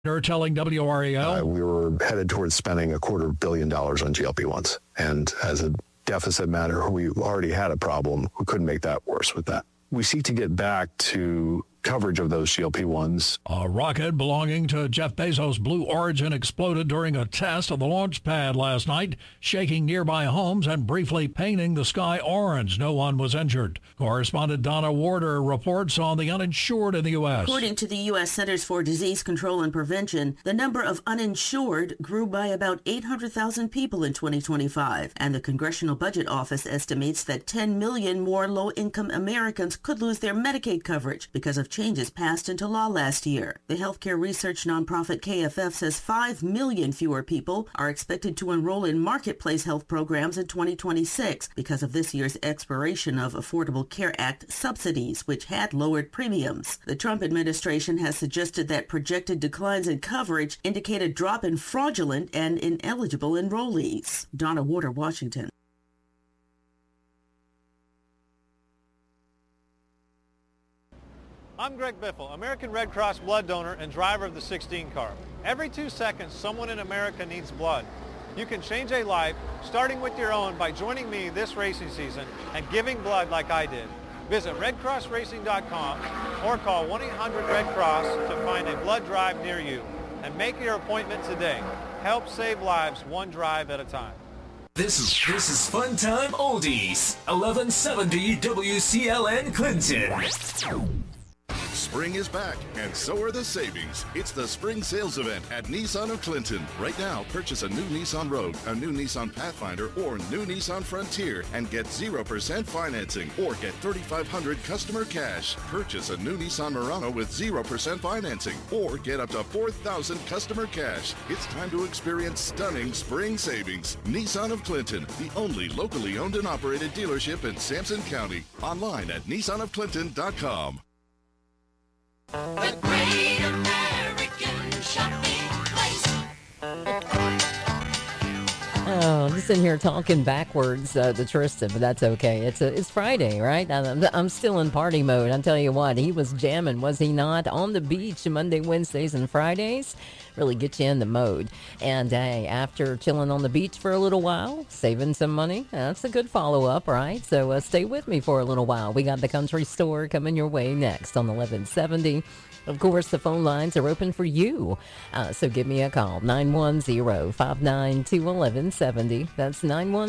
They're telling WRAL. We were headed towards spending $250 million on GLP-1s. And as a deficit matter, we already had a problem. We couldn't make that worse with that. We seek to get back to coverage of those GLP-1s. A rocket belonging to Jeff Bezos' Blue Origin exploded during a test of the launch pad last night, shaking nearby homes and briefly painting the sky orange. No one was injured. Correspondent Donna Warder reports on the uninsured in the U.S. According to the U.S. Centers for Disease Control and Prevention, the number of uninsured grew by about 800,000 people in 2025, and the Congressional Budget Office estimates that 10 million more low-income Americans could lose their Medicaid coverage because of changes passed into law last year. The healthcare research nonprofit KFF says 5 million fewer people are expected to enroll in marketplace health programs in 2026 because of this year's expiration of Affordable Care Act subsidies, which had lowered premiums. The Trump administration has suggested that projected declines in coverage indicate a drop in fraudulent and ineligible enrollees. Donna Warder, Washington. I'm Greg Biffle, American Red Cross blood donor and driver of the 16 car. Every 2 seconds, someone in America needs blood. You can change a life, starting with your own, by joining me this racing season and giving blood like I did. Visit redcrossracing.com or call 1-800-RED-CROSS to find a blood drive near you. And make your appointment today. Help save lives one drive at a time. This is Fun Time Oldies, 1170 WCLN Clinton. Spring is back, and so are the savings. It's the spring sales event at Nissan of Clinton. Right now, purchase a new Nissan Rogue, a new Nissan Pathfinder, or new Nissan Frontier, and get 0% financing, or get $3,500 customer cash. Purchase a new Nissan Murano with 0% financing, or get up to $4,000 customer cash. It's time to experience stunning spring savings. Nissan of Clinton, the only locally owned and operated dealership in Sampson County. Online at nissanofclinton.com. The Great American Shopping Place. Oh, I'm just sitting here talking backwards to Tristan, but that's okay. It's Friday, right? I'm still in party mode. I'll tell you what, he was jamming, was he not? On the beach Monday, Wednesdays, and Fridays. Really get you in the mode. And hey, after chilling on the beach for a little while, saving some money, that's a good follow-up, right? So stay with me for a little while. We got the country store coming your way next on 1170. Of course, the phone lines are open for you. So give me a call, 910-592-1170. That's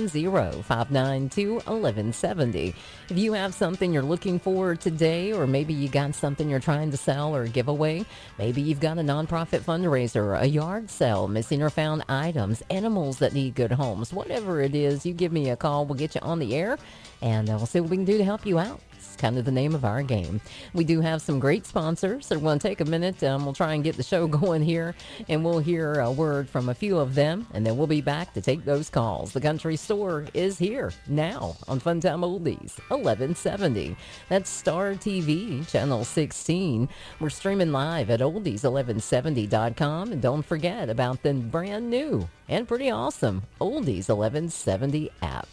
910-592-1170. If you have something you're looking for today, or maybe you got something you're trying to sell or give away, maybe you've got a nonprofit fundraiser, a yard sale, missing or found items, animals that need good homes, whatever it is, you give me a call. We'll get you on the air, and we'll see what we can do to help you out. Kind of the name of our game. We do have some great sponsors, so we're going to take a minute. We'll try and get the show going here, and we'll hear a word from a few of them, and then we'll be back to take those calls. The country store is here now on Fun Time Oldies 1170. That's Star TV, channel 16. We're streaming live at oldies1170.com, and don't forget about the brand new and pretty awesome Oldies 1170 app.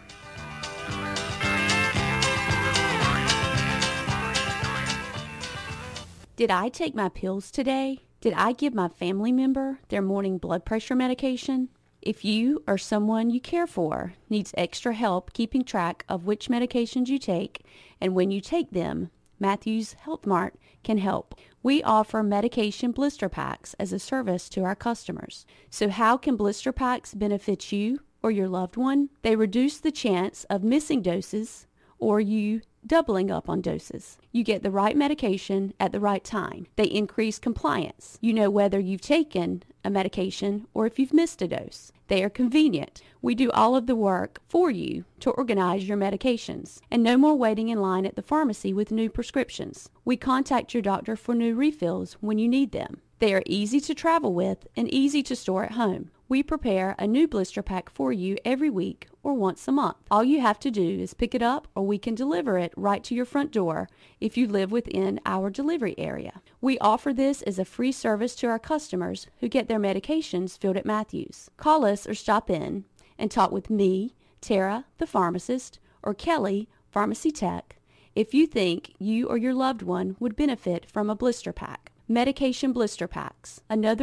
Did I take my pills today? Did I give my family member their morning blood pressure medication? If you or someone you care for needs extra help keeping track of which medications you take and when you take them, Matthews Health Mart can help. We offer medication blister packs as a service to our customers. So how can blister packs benefit you or your loved one? They reduce the chance of missing doses or you doubling up on doses. You get the right medication at the right time. They increase compliance. You know whether you've taken a medication or if you've missed a dose. They are convenient. We do all of the work for you to organize your medications. And no more waiting in line at the pharmacy with new prescriptions. We contact your doctor for new refills when you need them. They are easy to travel with and easy to store at home. We prepare a new blister pack for you every week or once a month. All you have to do is pick it up, or we can deliver it right to your front door if you live within our delivery area. We offer this as a free service to our customers who get their medications filled at Matthews. Call us or stop in and talk with me, Tara, the pharmacist, or Kelly, pharmacy tech, if you think you or your loved one would benefit from a blister pack. Medication blister packs, another